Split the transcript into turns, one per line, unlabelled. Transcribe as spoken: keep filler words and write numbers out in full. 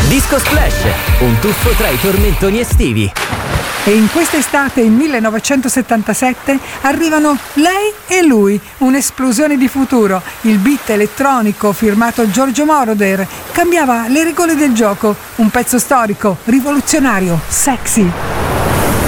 Disco Splash, un tuffo tra i tormentoni estivi.
E in quest'estate, in millenovecentosettantasette, arrivano lei e lui, un'esplosione di futuro. Il beat elettronico firmato Giorgio Moroder cambiava le regole del gioco. Un pezzo storico, rivoluzionario, sexy.